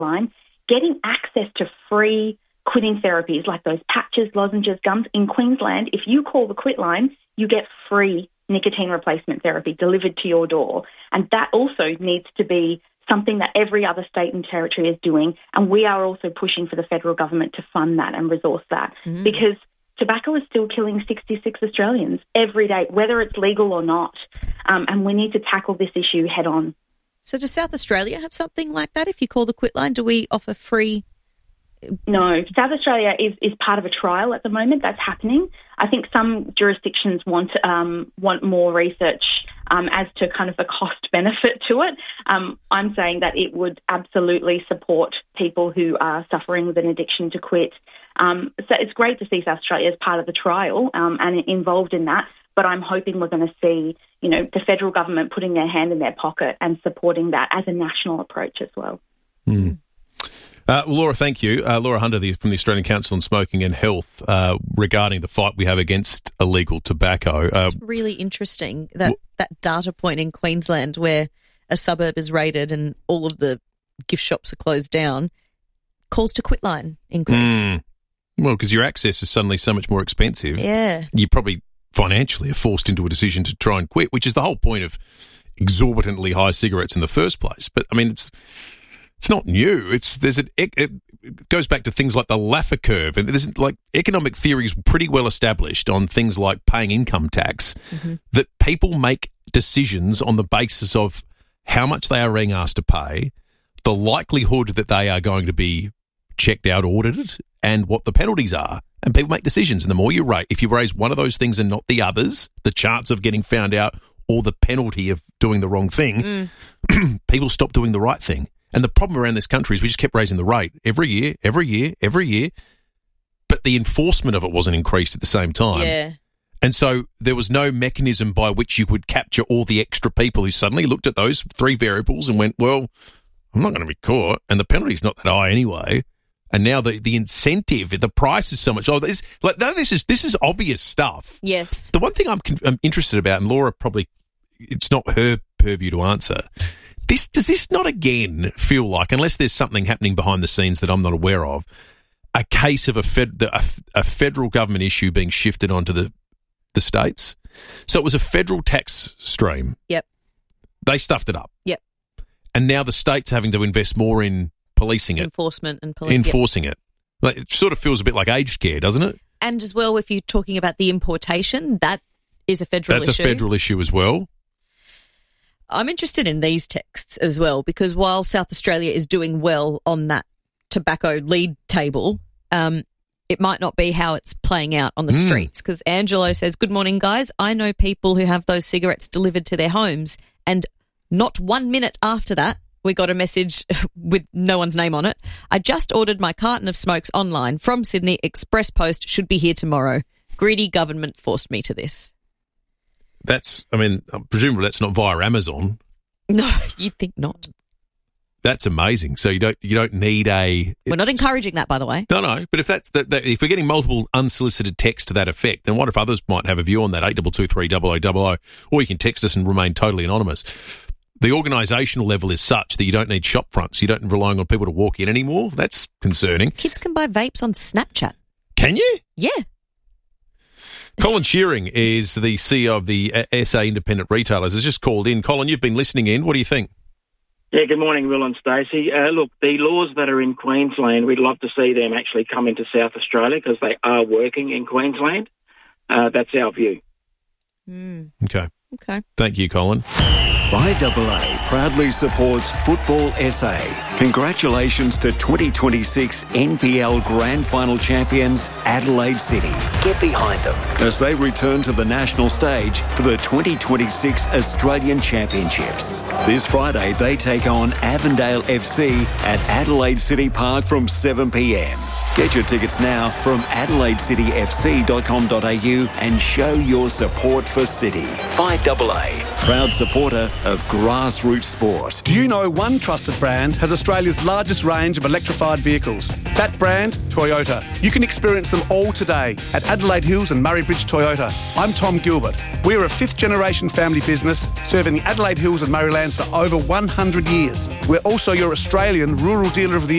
line, getting access to free quitting therapies like those patches, lozenges, gums. In Queensland, if you call the quit line, you get free nicotine replacement therapy delivered to your door. And that also needs to be something that every other state and territory is doing. And we are also pushing for the federal government to fund that and resource that because tobacco is still killing 66 Australians every day, whether it's legal or not. And we need to tackle this issue head on. So does South Australia have something like that? If you call the quit line, do we offer free? No, South Australia is part of a trial at the moment. That's happening. I think some jurisdictions want more research as to kind of the cost benefit to it. I'm saying that it would absolutely support people who are suffering with an addiction to quit. So it's great to see South Australia as part of the trial and involved in that. But I'm hoping we're going to see, the federal government putting their hand in their pocket and supporting that as a national approach as well. Mm. Well, Laura, thank you. Laura Hunter from the Australian Council on Smoking and Health regarding the fight we have against illegal tobacco. It's really interesting, that data point in Queensland where a suburb is raided and all of the gift shops are closed down, calls to quit line increase. Well, because your access is suddenly so much more expensive. Yeah. You probably financially are forced into a decision to try and quit, which is the whole point of exorbitantly high cigarettes in the first place. But, I mean, it's not new. It goes back to things like the Laffer curve, and there's economic theory is pretty well established on things like paying income tax. That people make decisions on the basis of how much they are being asked to pay, the likelihood that they are going to be checked out, audited, and what the penalties are. And people make decisions, and the more you rate, if you raise one of those things and not the others, the chance of getting found out or the penalty of doing the wrong thing, people stop doing the right thing. And the problem around this country is we just kept raising the rate every year, but the enforcement of it wasn't increased at the same time. Yeah. And so there was no mechanism by which you could capture all the extra people who suddenly looked at those three variables and went, well, I'm not going to be caught, and the penalty's not that high anyway. And now the incentive, the price is so much. This is obvious stuff. Yes. The one thing I'm interested about, and Laura probably, it's not her purview to answer. Does this not again feel like, unless there's something happening behind the scenes that I'm not aware of, a case of a federal government issue being shifted onto the states? So it was a federal tax stream. Yep. They stuffed it up. Yep. And now the state's having to invest more in policing it. Enforcement and enforcing it. Like, it sort of feels a bit like aged care, doesn't it? And as well, if you're talking about the importation, that is a federal issue. That's a federal issue as well. I'm interested in these texts as well, because while South Australia is doing well on that tobacco lead table, it might not be how it's playing out on the streets. Because Angelo says, good morning, guys. I know people who have those cigarettes delivered to their homes, and not 1 minute after that, we got a message with no one's name on it. I just ordered my carton of smokes online from Sydney. Express post should be here tomorrow. Greedy government forced me to this. Presumably that's not via Amazon. No, you'd think not. That's amazing. So you don't need a. We're not encouraging that, by the way. No. But if if we're getting multiple unsolicited texts to that effect, then what if others might have a view on that? 8223 or you can text us and remain totally anonymous. The organisational level is such that you don't need shop fronts. You don't relying on people to walk in anymore. That's concerning. Kids can buy vapes on Snapchat. Can you? Yeah. Colin Shearing is the CEO of the SA Independent Retailers. Has just called in. Colin, you've been listening in. What do you think? Yeah, good morning, Will and Stacey. Look, the laws that are in Queensland, we'd love to see them actually come into South Australia because they are working in Queensland. That's our view. Okay. Okay. Thank you, Colin. 5AA proudly supports Football SA. Congratulations to 2026 NPL Grand Final champions Adelaide City. Get behind them as they return to the national stage for the 2026 Australian Championships. This Friday, they take on Avondale FC at Adelaide City Park from 7 p.m. Get your tickets now from AdelaideCityFC.com.au and show your support for City. 5AA, proud supporter of grassroots sport. Do you know one trusted brand has Australia's largest range of electrified vehicles? That brand, Toyota. You can experience them all today at Adelaide Hills and Murray Bridge Toyota. I'm Tom Gilbert. We're a fifth-generation family business serving the Adelaide Hills and Murraylands for over 100 years. We're also your Australian Rural Dealer of the